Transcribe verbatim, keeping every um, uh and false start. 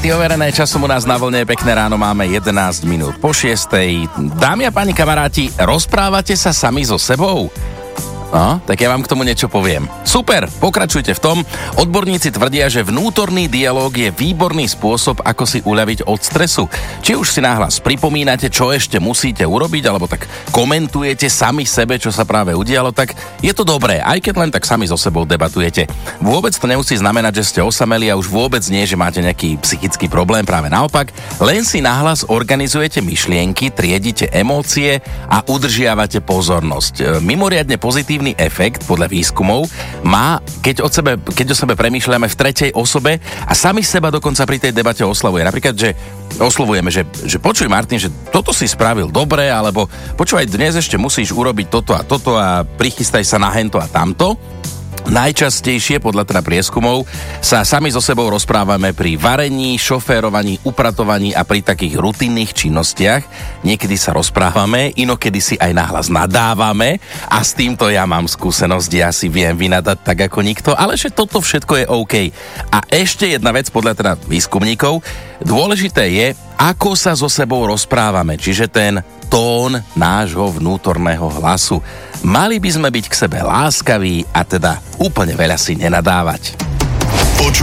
Fakty overené časom u nás na vlne. Pekné ráno, máme jedenásť minút po šiestej. Dámy a páni kamaráti, rozprávate sa sami so sebou? No, tak ja vám k tomu niečo poviem. Super, pokračujte v tom. Odborníci tvrdia, že vnútorný dialóg je výborný spôsob, ako si uľaviť od stresu. Či už si nahlas pripomínate, čo ešte musíte urobiť, alebo tak komentujete sami sebe, čo sa práve udialo, tak je to dobré, aj keď len tak sami so sebou debatujete. Vôbec to nemusí znamenať, že ste osameli a už vôbec nie, že máte nejaký psychický problém, práve naopak. Len si nahlas organizujete myšlienky, triedite emócie a udržiavate pozornosť. Mimoriadne pozitívny efekt podľa výskumov má, keď o sebe, keď o sebe premýšľame v tretej osobe a sami seba dokonca pri tej debate oslavuje. Napríklad, že oslovujeme, že, že počuj Martin, že toto si spravil dobre, alebo počúvaj, dnes ešte musíš urobiť toto a toto a prichystaj sa na hento a tamto. Najčastejšie, podľa teda prieskumov, sa sami so sebou rozprávame pri varení, šoférovaní, upratovaní a pri takých rutinných činnostiach. Niekedy sa rozprávame, inokedy si aj nahlas nadávame a s týmto ja mám skúsenosť, ja si viem vynadať tak ako nikto, ale že toto všetko je OK. A ešte jedna vec podľa teda výskumníkov, dôležité je, ako sa so sebou rozprávame, čiže ten tón nášho vnútorného hlasu. Mali by sme byť k sebe láskaví a teda úplne veľa si nenadávať.